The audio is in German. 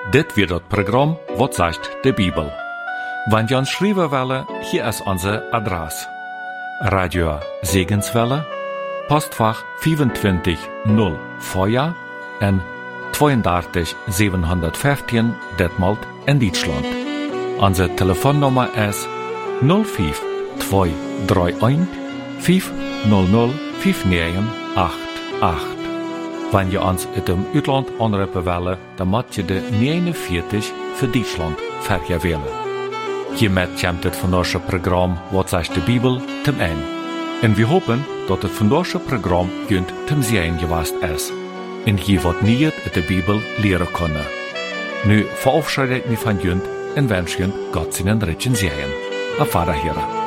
Dit wird das Programm «Was sagt die Bibel?». Wenn ihr uns schreiben wollt, hier ist unsere Adresse. Radio Segenswelle, Postfach 25 0 Feuer en 32 715 Detmold in Deutschland. Unsere Telefonnummer ist 05 231 500 5988. Wenn ihr uns in dem Ausland anrufen wollt, dann müsst ihr de 49 für Deutschland vergewählen. Hiermit kommt das vandaagse Programm «Wat sagt die Bibel?» zum Ende. Und wir hoffen, dass das vandaagse Programm junt zum Sehen gewesen ist. Und hier wat nie in der Bibel leren können. Nu verabschiede ich mich von junt und wünsche junt Gott seinen Ritchen Sehen. Auf Wiederhören.